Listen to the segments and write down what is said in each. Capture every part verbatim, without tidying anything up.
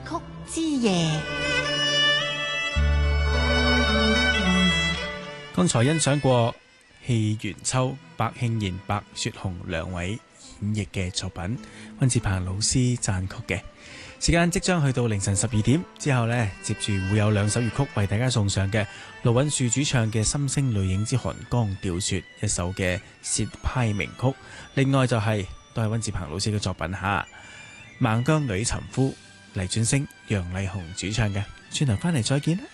曲之夜。 剛才欣賞過戲元秋、白慶賢、白雪紅兩位演繹嘅作品，溫志鵬老師撰曲嘅。時間即將去到凌晨十二點之後呢，接住會有兩首粵曲為大家送上嘅，盧允樹主唱嘅《心聲淚影之寒江釣雪》，一首嘅薛派名曲。另外就係、是、都係溫志鵬老師嘅作品吓，《孟姜女尋夫》，黎俊升、楊麗紅主唱嘅。轉頭翻嚟再見啦。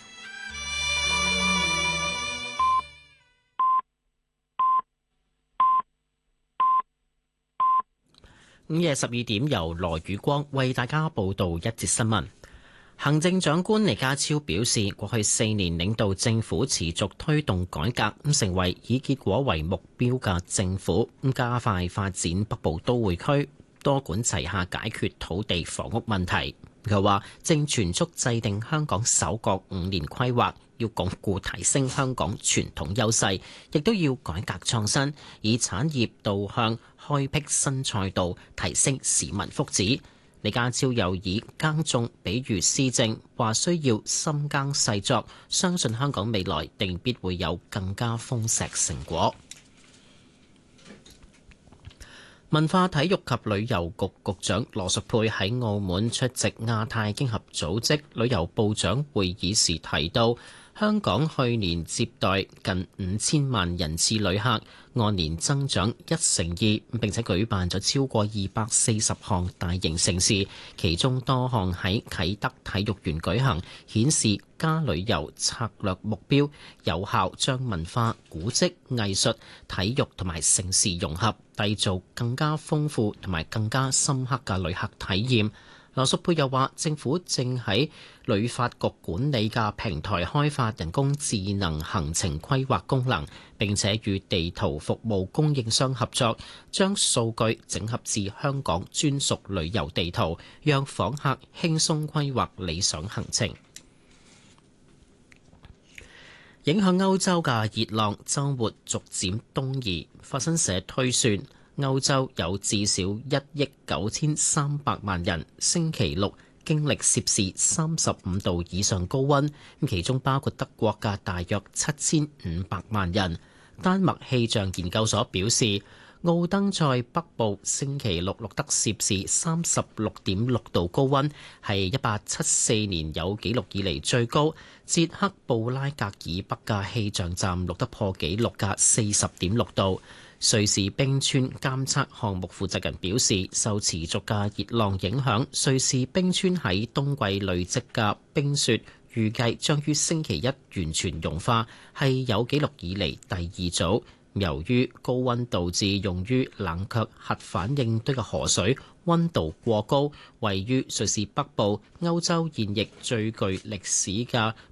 午夜十二點，由羅宇光為大家報道一節新聞。行政長官李家超表示，過去四年領導政府持續推動改革，咁成為以結果為目標嘅政府，咁加快發展北部都會區，多管齊下解決土地房屋問題。佢話正全速制定香港首個五年規劃，要鞏固提升香港傳統優勢，亦都要改革創新，以產業導向開闢新賽道，提升市民福祉。李家超又以耕種比喻施政，話需要深耕細作，相信香港未來定必會有更加豐碩成果。文化體育及旅遊局局長羅淑佩喺澳門出席亞太經合組織旅遊部長會議時提到，香港去年接待近五千萬人次旅客，按年增長一成二，並且舉辦咗超過二百四十項大型盛事，其中多項喺啟德體育園舉行，顯示加旅遊策略目標有效將文化、古蹟、藝術、體育同埋盛事融合，締造更加豐富同埋更加深刻嘅旅客體驗。羅淑佩又話，政府正喺旅發局管理嘅平台開發人工智能行程規劃功能，並且與地圖服務供應商合作，將數據整合至香港專屬旅遊地圖，讓訪客輕鬆規劃理想行程。影響歐洲嘅熱浪週末逐漸東移，法新社推算，歐洲有至少一億九千三百萬人星期六經歷攝氏三十五度以上高溫，其中包括德國嘅大約七千五百萬人。丹麥氣象研究所表示，奧登塞北部星期六錄得攝氏三十六點六度高溫，係一八七四年有紀錄以嚟最高。捷克布拉格以北嘅氣象站錄得破紀錄嘅四十點六度。瑞士冰川監測項目負責人表示，受持續嘅熱浪影響，瑞士冰川喺冬季累積嘅冰雪預計將於星期一完全融化，係有紀錄以嚟第二組。由於高溫導致用於冷卻核反應堆嘅河水溫度過高，位於瑞士北部歐洲現役最具歷史嘅